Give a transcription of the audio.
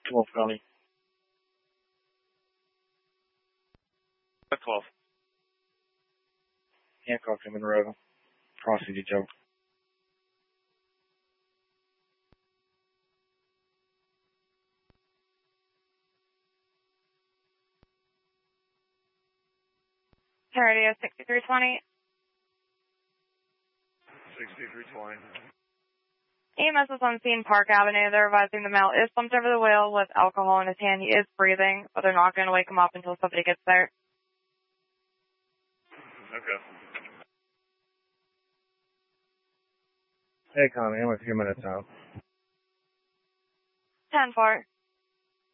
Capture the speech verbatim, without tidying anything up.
twelve County. twelve. Hancock to Monroe. Crossing to Joe. Radio sixty-three twenty. sixty-three twenty. E M S is on scene, Park Avenue. They're advising the male is slumped over the wheel with alcohol in his hand. He is breathing, but they're not going to wake him up until somebody gets there. Okay. Hey, Connie, I'm a few minutes out. ten four.